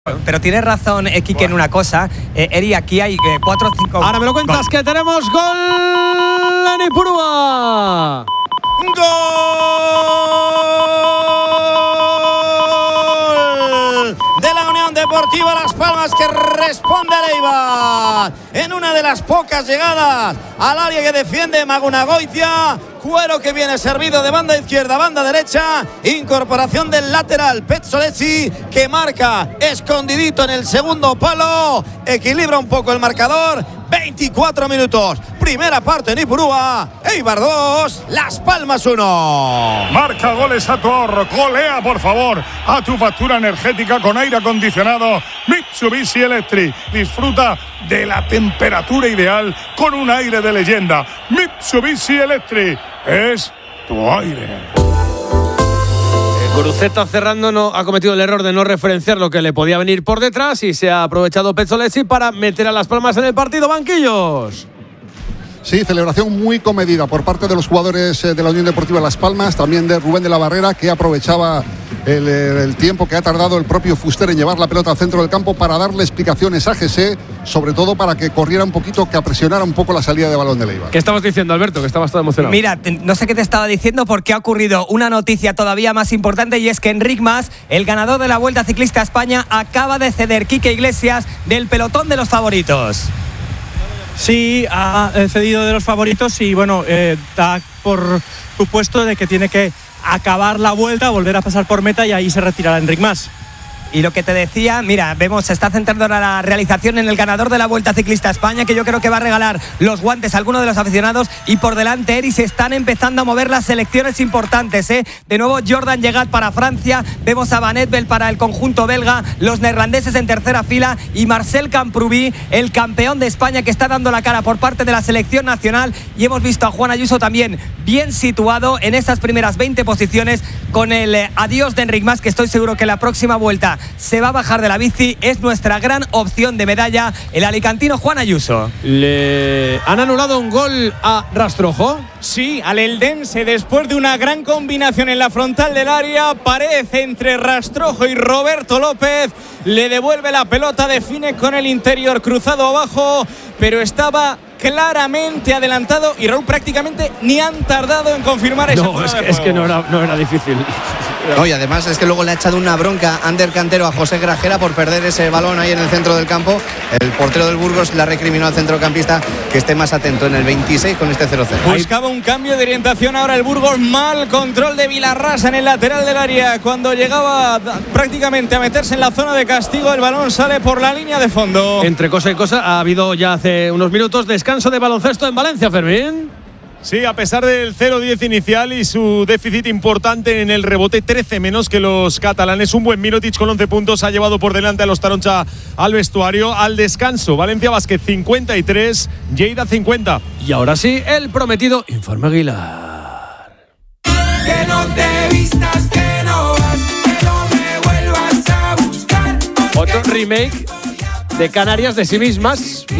Pero tienes razón, Quique, en una cosa. Eri, aquí hay 4 o 5... Ahora me lo cuentas, que tenemos gol en Ipurúa. ¡Gol de la Unión Deportiva Las Palmas, que responde a Eibar en una de las pocas llegadas al área que defiende Magunagoitia? Cuero que viene servido de banda izquierda, banda derecha, incorporación del lateral Pezzolesi, que marca escondidito en el segundo palo, equilibra un poco el marcador. 24 minutos, primera parte en Ipurúa, Eibar 2, Las Palmas 1. Marca goles a tu ahorro, golea por favor a tu factura energética con aire acondicionado Mitsubishi Electric. Disfruta de la temperatura ideal con un aire de leyenda. Mitsubishi Electric es tu aire. Guruceta cerrando no ha cometido el error de no referenciar lo que le podía venir por detrás y se ha aprovechado Pezzolesi para meter a Las Palmas en el partido. Banquillos. Sí, celebración muy comedida por parte de los jugadores de la Unión Deportiva Las Palmas, también de Rubén de la Barrera, que aprovechaba el tiempo que ha tardado el propio Fuster en llevar la pelota al centro del campo para darle explicaciones a Jesse, sobre todo para que corriera un poquito, que presionara un poco la salida de balón de Eibar. ¿Qué estabas diciendo, Alberto? Que estabas todo emocionado. Mira, no sé qué te estaba diciendo porque ha ocurrido una noticia todavía más importante, y es que Enric Mas, el ganador de la Vuelta Ciclista a España, acaba de ceder Quique Iglesias del pelotón de los favoritos. Sí, ha cedido de los favoritos y bueno, da por supuesto de que tiene que acabar la vuelta, volver a pasar por meta y ahí se retirará Enric Mas. Y lo que te decía, mira, vemos, se está centrando ahora la realización en el ganador de la Vuelta Ciclista a España, que yo creo que va a regalar los guantes a alguno de los aficionados, y por delante, Eri, se están empezando a mover las selecciones importantes, ¿eh? De nuevo Jordan Llegat para Francia, vemos a Van Etbel para el conjunto belga, los neerlandeses en tercera fila, y Marcel Camprubí, el campeón de España, que está dando la cara por parte de la selección nacional, y hemos visto a Juan Ayuso también bien situado en esas primeras 20 posiciones, con el adiós de Enric Mas, que estoy seguro que la próxima vuelta se va a bajar de la bici. Es nuestra gran opción de medalla, el alicantino Juan Ayuso. ¿Le han anulado un gol a Rastrojo? Sí, al Eldense, después de una gran combinación en la frontal del área. Pared entre Rastrojo y Roberto López, le devuelve la pelota, define con el interior cruzado abajo, pero estaba claramente adelantado y Raúl prácticamente ni han tardado en confirmar esa No, es que no era difícil. No, y además es que luego le ha echado una bronca Ander Cantero a José Grajera por perder ese balón ahí en el centro del campo. El portero del Burgos le ha recriminado al centrocampista que esté más atento en el 26 con este 0-0. Buscaba un cambio de orientación ahora el Burgos, mal control de Vilarrasa en el lateral del área. Cuando llegaba prácticamente a meterse en la zona de castigo, el balón sale por la línea de fondo. Entre cosa y cosa, ha habido ya hace unos minutos descanso de baloncesto en Valencia, Fermín. Sí, a pesar del 0-10 inicial y su déficit importante en el rebote, 13 menos que los catalanes. Un buen Mirotic con 11 puntos ha llevado por delante a los Taroncha al vestuario. Al descanso, Valencia Basket 53, Lleida 50. Y ahora sí, el prometido Informe Aguilar. Que no te vistas, que no vas, que no me vuelvas a buscar. Otro remake de Canarias de sí mismas.